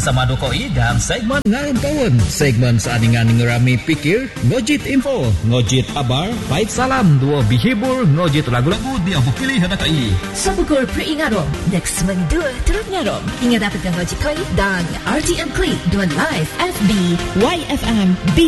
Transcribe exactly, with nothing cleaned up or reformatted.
bersama Dokoi dalam segmen Ngarung Kawan, segmen seaningan ngerami pikir, ngojit info, ngojit abar, baik salam, dua bihibur, ngojit lagu-lagu dia pilih hadakai. Sabukur peringatong, next mendua terus ngarong. Ingat dapatkan ngojit koi dan R T M Klik, dua live F B, Y F M, B